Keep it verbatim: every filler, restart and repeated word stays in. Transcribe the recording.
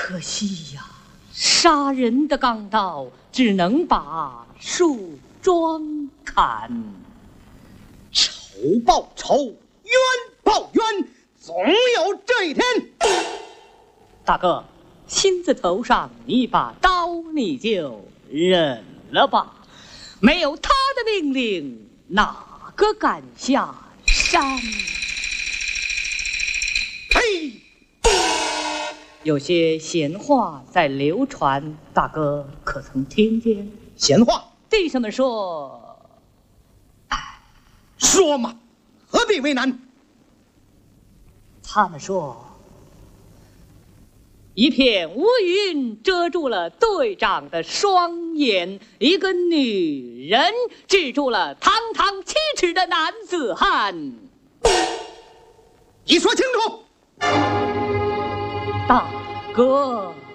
可惜呀，杀人的钢刀只能把树桩砍。 仇报仇，冤报冤，总有这一天。 大哥，心字头上一把刀，你就忍了吧。没有他的命令，哪个敢下山？ 呸！ 有些闲话在流传，大哥可曾听见？ 闲话？ 弟兄们说， 说嘛，何必为难？ 他们说，一片乌云遮住了队长的双眼，一个女人制住了堂堂七尺的男子汉。 你说清楚。 大哥。